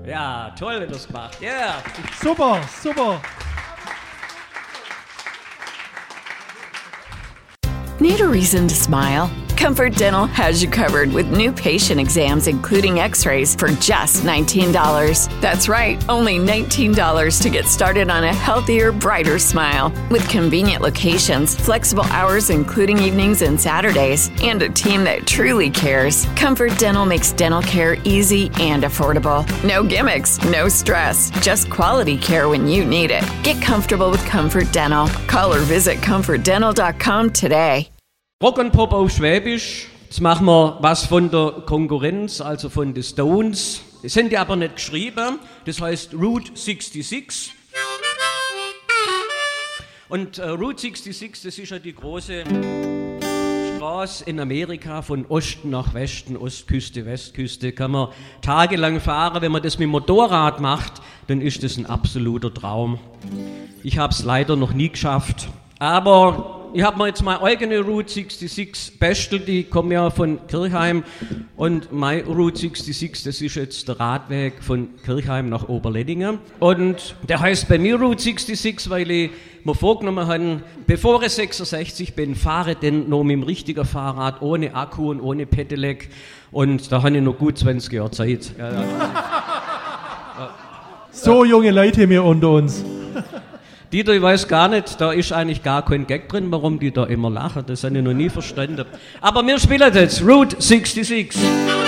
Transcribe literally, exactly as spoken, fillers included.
Ja, toll, wie das gemacht. Ja. Yeah. Super, super. Need a reason to smile? Comfort Dental has you covered with new patient exams, including x-rays, for just nineteen dollars. That's right, only nineteen dollars to get started on a healthier, brighter smile. With convenient locations, flexible hours including evenings and Saturdays, and a team that truly cares, Comfort Dental makes dental care easy and affordable. No gimmicks, no stress, just quality care when you need it. Get comfortable with Comfort Dental. Call or visit comfort dental dot com today. Rock und Pop auf Schwäbisch. Jetzt machen wir was von der Konkurrenz, also von den Stones. Das sind die aber nicht geschrieben. Das heißt Route sechsundsechzig. Und äh, Route sechsundsechzig, das ist ja die große Straße in Amerika von Osten nach Westen, Ostküste, Westküste. Kann man tagelang fahren. Wenn man das mit dem Motorrad macht, dann ist das ein absoluter Traum. Ich habe es leider noch nie geschafft. Aber ich habe mir jetzt meine eigene Route sechsundsechzig bestellt, die kommen ja von Kirchheim und meine Route sechsundsechzig, das ist jetzt der Radweg von Kirchheim nach Oberleddingen und der heißt bei mir Route sechsundsechzig, weil ich mir vorgenommen habe, bevor ich sechsundsechzig bin, fahre ich denn noch mit dem richtigen Fahrrad, ohne Akku und ohne Pedelec und da habe ich noch gut zwanzig Jahre Zeit. Ja, ja. So junge Leute hier unter uns. Dieter, ich weiß gar nicht, da ist eigentlich gar kein Gag drin, warum die da immer lachen, das habe ich noch nie verstanden. Aber wir spielen jetzt Route sechsundsechzig.